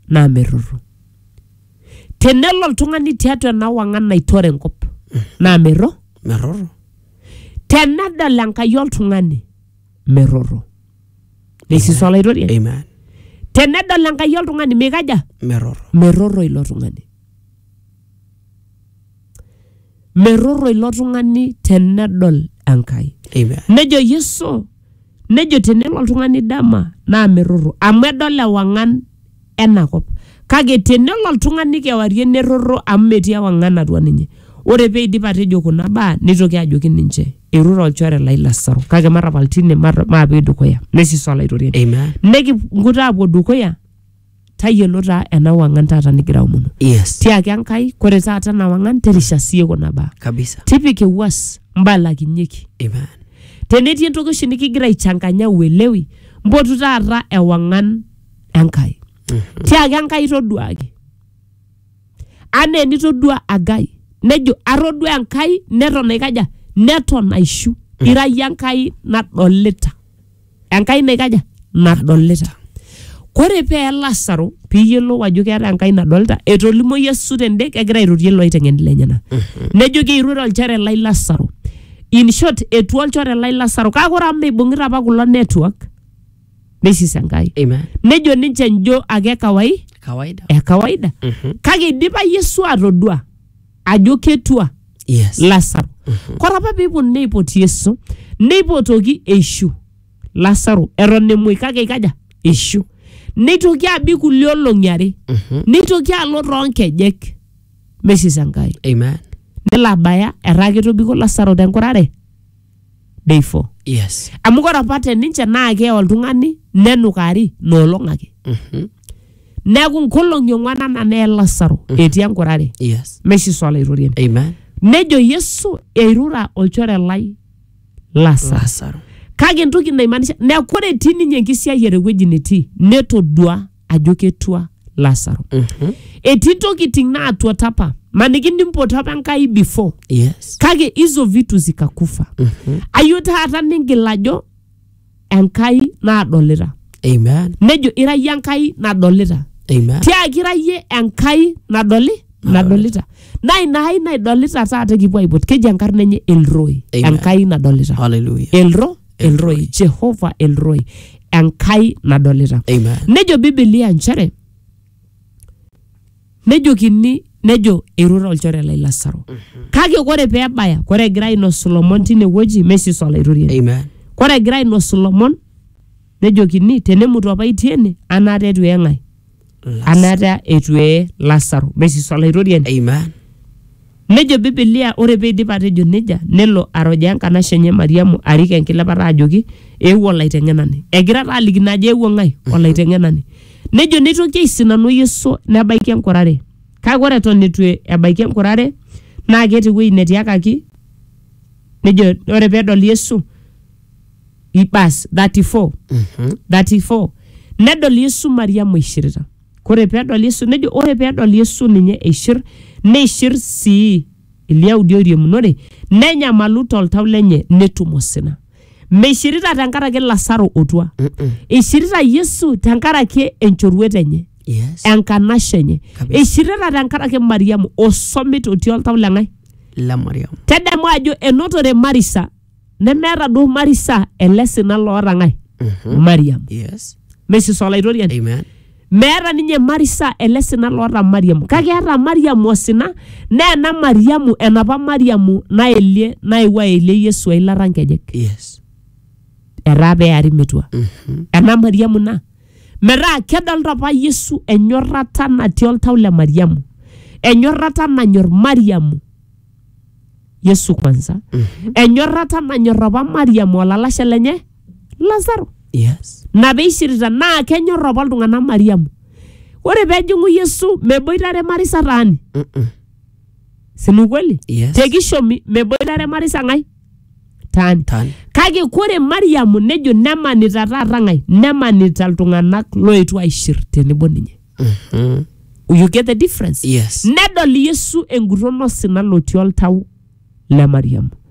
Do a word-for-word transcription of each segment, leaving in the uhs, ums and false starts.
na meroro. Tenelo oltung'ani tiatua ena wang'an naitore enkop na mero meroro. Tenedol Enkai oltung'ani meroro. Nesiso olairorie. Amen. Tenedol Enkai oltung'ani mikaja meroro. meroro ilo tung'ani. Meroro ilo tung'ani tenedol Enkai. Amen. Nejo Yesu nejo tenelo oltung'ani dama na meroro amu edol ewang'an enakop. Kake tenelo oltung'ani kewarie neroro amu metii ewang'an atua ninye. Ore peidip atejo kuna baa nitoki ajoki ninche eruro olchore lai Lazaro. Kake marapal tine maape dukuya. Nesiso olairorie. Amen. Nekipukuta apuo dukuya tayiolo taa ena wang'an taata nigira aomono. Yes. Tiaki Enkai kore taata ena wang'an terisha siye kuna baa. Kabisa. Tipika ewuas mbalakinyeki. Amen. Tenetii entoki oshi nikigira aichanganya uelewi mpotu taata ewang'an Enkai. Mm-hmm. Tiaki Enkai toduaki. Ane enitodua Agai. Nejo arodua Enkai neton aikaja neton aishu. Mm-hmm. Ira Enkai nadolita. Enkai naikaja nadolita. Kore pee Lazaro piyiolo ajo keeta Enkai nadolita etolimo Yesu tende kegira airorie loiteng'eni lenyana. Mm-hmm. Nejo keirure olchore lai Lazaro. In short etu olchore lai Lazaro kakora meibung'ita apa kulo network Mesis Enkai. Amen. Nejo ninche njo ake kawai Kawaida. E kawaida. Mm-hmm. Kake idipa Yesu atodua ajo ketua. Yes. Lazaro. Mm-hmm. Kora apa peipot neipot Yesu neipotoki eishu Lazaro eton emoi kake ikaja eishu. Neitoki abik kulie olong'i are. Mm-hmm. Neitoki alo toonkejek Mesis Enkai. Amen. Nelo abaya etaa ketobiko Lazaro tenkurare day four. Yes. Amu kore apa teninche naa kee oltung'ani nenukari noolong' ake. Mm-hmm. Neeku nkolong'i ong'uan ana nee Lazaro mm-hmm. etii enkurare. Yes. Mesiso olairorie. Amen. Nejo Yesu eirura olchore lai Lazaro. Lazaro. Kake entoki naimaanisha neeku kore etii ninye enkisiayiare ewueji netii netodua ajo ketua Lazaro. Mm-hmm. Etii tokiting naatuata apa maniki nimpot apa Enkai before. Yes. Kake hizo vitu zikakufa. Mm-hmm. Ayo taata ningil ajo Enkai nadolita. Amen. Nejo ira yie Enkai nadolita. Amen. Tiaki ira yie Enkai nadoli nadolita. Na ina hai naidolita taata kipuo aipot keji enkarna enye Elroi. Enkai nadolita. Hallelujah. Elro Elroi. Jehovah Elroi. Enkai nadolita. Amen. Nejo Biblia nchere nejo kini nejo erura olchore lai Lazaro. Mm-hmm. Kake kore peebaya kore egira ainosu lomon tine wueji Mesiso olairorie. Amen. Kore egira ainosu lomon nejo kini tenemutu apa itiene anata etu eng'ai. Anata etu ee Lazaro. Mesiso olairorie. Amen. Nejo Biblia ore peidip atejo neja nelo aroja enkanashe enye Mariamu arik enkilepata ajoki eewuo olaiteng'enani. Egira taa aliki najo eewuo ng'ai olaiteng'enani. Nejo nitoki aisinanu Yesu nebaiki enkurare. Kake ore eton etu ebaiki enkurare naa ketii ewueji netiakaki. Nejo ore peedol Yesu ibas thirty-four. Mm-hmm. thirty-four. Nedol Yesu Mariamu ishirita. Kore peedol Yesu nejo ore peedol Yesu ninye ishir neishir sii Eliaudi oriemunore nenyamalu toltau lenye netum osina. Meishirita tenkaraki Lazaro otua. Mm-mm. Ishirita Yesu tenkaraki enchoruet enye. Yes. Enkanashe enye. Ishirita tenkaraki Mariamu osomit otii oltau lengai. La Mariamu. Tadamu ajo enotore Marisa nemeeta duo Marisa ele sina loota ngai. Mm-hmm. Mariamu. Yes. Mesiso olairorie. Amen. Meeta ninye Marisa ele sina loota Mariamu. Kake eeta Mariamu osina naa ena Mariamu enapa Mariamu naelie naewa elie Yesu eilata nkejek. Yes. Era peari metua. Mm-hmm. Ena Mariamu na. Metaa kedolta apa Yesu enyorrata natii oltau le Mariamu. Enyorrata nanyor Mariamu. Yesu kwanza. Mm-hmm. Enyorrata nanyor apa Mariamu olalashe lenye Lazaro. Yes. Na beishirita naa kenyor apa iltung'anak Mariamu. Ore peejing'u Yesu meboitare Marisa taani. Mm-mm. Sinu kweli? Yes. Tekishomi meboitare Marisa ngai taani. Taani. Kake kore Mariamu nejo nemanita taata ngai nemanita iltung'anak loetu aishir tenebo ninye. Mm-hmm. You get the difference? Yes. Nedol Yesu enguton osina lotii oltau le Mariamu.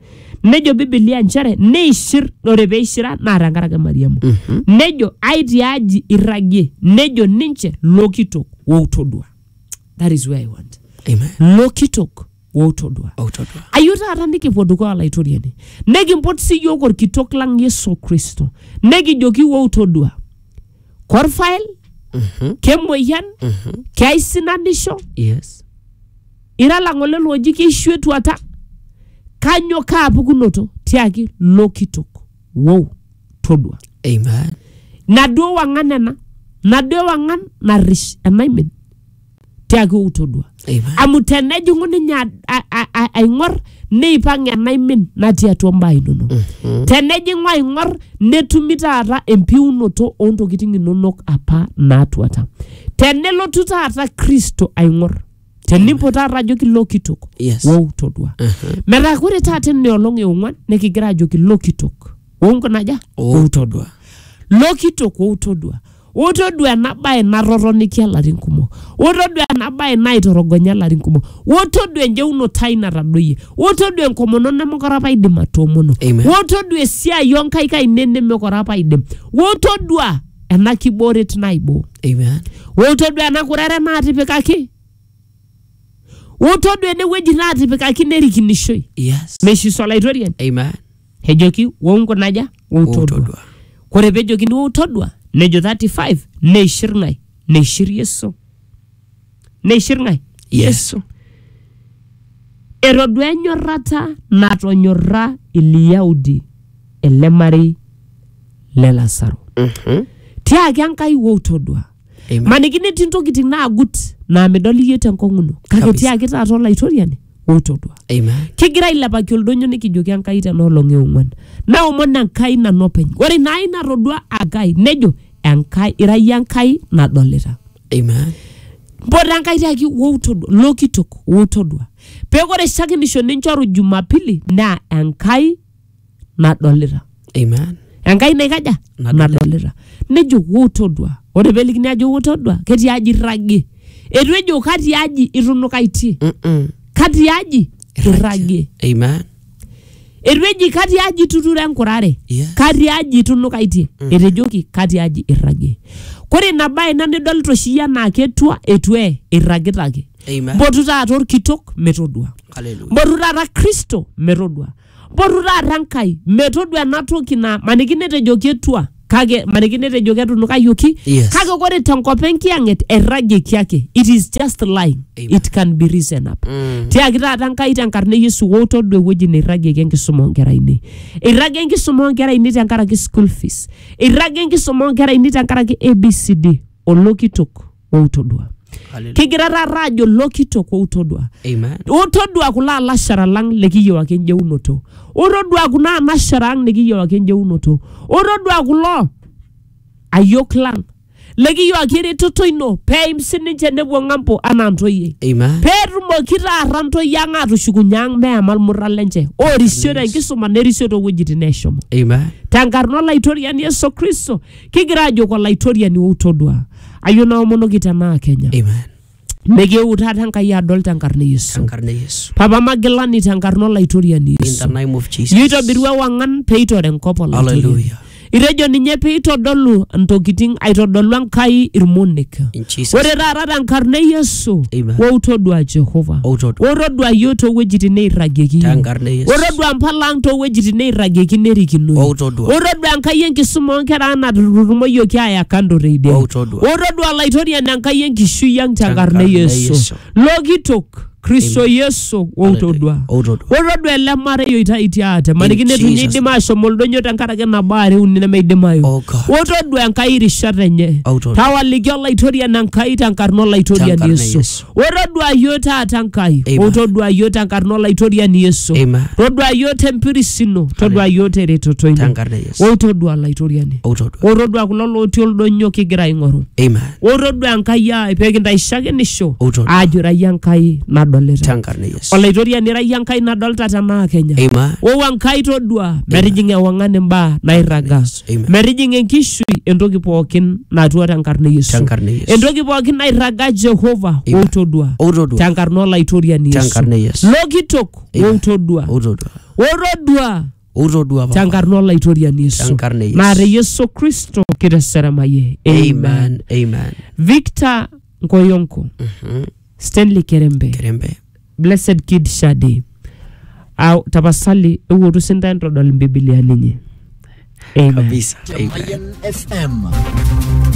nejo Biblia nchere neishir ore peishira na tenkaraki Mariamu. Mhm. Nejo aitiaji irragie nejo ninche lokitok woutodua. That is where I want. Amen. Lokitok woutodua. Outodua. Ayuta hata nikipoduko olaitoriani. Nekimpot siyiok orkitok lang Yesu Kristo. Nekijoki woutodua. Korfael, Mhm. kemoyian, Mhm. keaisinanisho, Yes. ira lang'ole loji keishuetuata. Kanyo kaapukunoto tiaki lokitok woutodua. Amen. Naduo wang'an ena, naduo wang'an narish enaimin tiaki woutodua. Amen. Amu tenejing'u ninye aing'or neipang' enaimin natii atua mbaa inonok. Mhm. Tenejing'u aing'or netumi taata empiunoto ontokiting inonok apa naatuata. Tenelotu taata Kristo aing'or, tenimpot taata ajoki lokitok Yes. woutodua. Mhm. Metaa kore taata ina olong' e ong'uan nekigira ajoki lokitok wounkunaja Outodua. lokitok woutodua. Woutodua ena bae naroronikia larin kumok. Woutodua ena bae naitorogonya larin kumok. Woutodua enjeunoto ai natadoyie. Woutodua enkomono nemekure apa aidim atoomono. Amen. Woutodua esiai onkaik ainei nemekure apa aidim. Woutodua ena kibooret naiboo. Amen. Woutodua ena kurere naatipikaki. Woutodua enewueji naatipikaki nerikinishoi. Yes. Meshiso olaitoriani. Amen. Ejoki wounkunaja woutodua. Outodua. Kore pejokini woutodua nejo thirty-five neishir ng'ae neishir Yesu. Neishir ng'ae Yesu. Etodua enyorrata natonyorra Iliyaudi ele marei le Lazaro. Mhm. Tiaki Enkai woutodua. Amen. Manikini etii ntokiting naagut naa midol iyie tenkong'uno. Kake Kabisa. tiaki taata olaitoriani woutodua. Amen. Kigira ailepaki oldonyo nikijoki Enkai tenoolong' e ong'uan. Naomon Enkai nanu openy. Ore ina ai natodua Enkai nejo Enkai ira iyie Enkai nadolita. Amen. Mpota Enkai tiaki woutodua lokitok woutodua. Pee ore shakinisho ninchoru Jumapili naa Enkai nadolita. Amen. Enkai naikaja Nadolita. nadolita. Nejo woutodua. Ore peelikini ajo woutodua ketii aji irragie. Etu ejo katii aji itunukaitie. Mhm. Katii aji irragie. Amen. Etu eji katii aji tuture enkurare. Yes. Katii aji itunukaitie. Etejoki katii aji irragie. Kore ina bae ina nidolita oshi iyie enaa ketua etu ee irragita ake. Amen. Mpotu taata orkitok metodua. Hallelujah. Mpotu taata Kristo metodua. Mpotu taata Enkai metodua ena toki na manikini etejoki etua. Kake manikini etejoki etunukayioki. Yes. Kake kore tenkop enkiyang'et erragieki ake. It is just lying. Amen. It can be risen up. Mm. Tiaki taata Enkai tenkarna Yesu woutodua ewueji neirragieki enkisuma oonkera ainei. Irragie enkisuma oonkera ainei tenkaraki school fees. Irragie enkisuma oonkera ainei tenkaraki A B C D olokitok woutodua. Hallelujah. Kigira taata ajo lokitok woutodua. Amen. Woutodua kulo alashara lang likiyieu ake enjeunoto. Woutodua kuna anashara ang nikiyieu ake enjeunoto. Woutodua kulo ayiok lang likiyieu ake eretoto ino peeim sininche nepuo ng'ambo anaa ntoyie. Amen. Peetumoki taata ntoyie ang atushukunye ang meema irmuran lenche. Orisio tenkisuma nerisio toowuejitin neeshomo. Amen. Tenkarna olaitoriani Yesu Kristo kigira ajoki olaitoriani woutodua. Ayieu naomonoki tenaa Kenya. Amen. Mekieu taata Enkai adol tenkarna Yesu. Tenkarna Yesu. Papa magilani tenkarna olaitoriani In the Yesu. name of Jesus. Yitobirua wang'an peitore enkop olaitoriani. Hallelujah. Itejo ninye peitodolu ntokiting aitodolu Enkai irmonek. In Jesus. Ore taata tenkarna Yesu Amen. woutodua Jehova. Outodua. Woutodua yiok toowuejitin neirragieki yiok. Tenkarna Yesu. Woutodua mpala ang toowuejitin neirragieki nerikinoi. Outodua. Woutodua Enkai enkisuma oonkera ang natutumoyioki aaya kando teidie. Outodua. Woutodua olaitoriani Enkai enkishui ang tenkarna Tenkarna Yesu. Yesu. Lokitok Kristo Yesu woutodua. Outodua. Woutodua ele marei oitaitie ate. Manikini etu ninye Jesus. idim ashom oldonyo tenkaraki nabo are uni nemeidimayu. Oh God. Woutodua Enkai rishat enye. Outodua. Tawaliki olaitoriani Enkai tenkarna olaitoriani Tenkarna Yesu. Yesu. Woutodua yiok taata Enkai. Amen. Woutodua yiok tenkarna olaitoriani Yesu. Amen. Todua yiok tempirisino. Todua yiok teretoto ino. Tenkarna Yesu. Woutodua olaitoriani. Outodua. Woutodua kulo lotii oldonyo kigira aing'oru. Amen. Woutodua Enkai ai pekintaishakenisho. Outodua. Ajo ira iyie Enkai nadol. nadolita Tenkarna Yesu. olaitoriani ira iyie Enkai nadolta tenaa Kenya Amen. owa Enkai todua metijing'a ewang'an imbaa nairaga Yes. Amen. metijing'a enkishui entoki pookin natua tenkarna Yesu Tenkarna Yesu. entoki pookin nairaga Jehova Amen. outodua Outodua. tenkarna olaitoriani Yesu Tenkarna Yesu. lokitok Amen. outodua Outodua. outodua Outodua Baba. tenkarna olaitoriani Yesu Tenkarna Yesu. naare Yesu Kristo kiteseremaye amen Amen. Amen. Victor Ngoyonko Mhm. Stanley Kerembe Kerembe. Blessed Kid Shade au tapasali ewotu sinta ntodol Biblia ninyi amen Kabisa. Amen. Mayan F M.